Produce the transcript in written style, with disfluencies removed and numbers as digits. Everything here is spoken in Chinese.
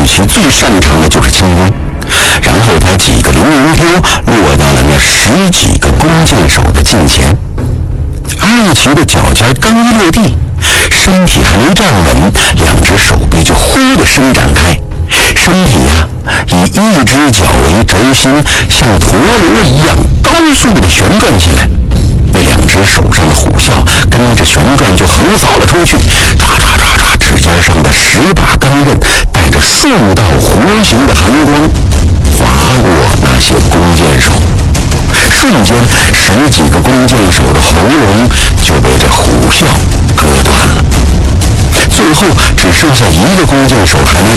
其最擅长的就是轻功。然后他几个龙云飘落到了那10几个弓箭手的近前。阿力奇的脚尖刚一落地，身体还没站稳，2只手臂就忽地伸展开，身体以1只脚为轴心，像陀螺一样高速地旋转起来。那2只手上的虎啸跟着旋转就横扫了出去，唰唰唰唰，指尖上的10把钢刃带着数道弧形的寒光划过那些弓箭手，瞬间10几个弓箭手的喉咙就被这虎啸割断了。最后只剩下1个弓箭手还没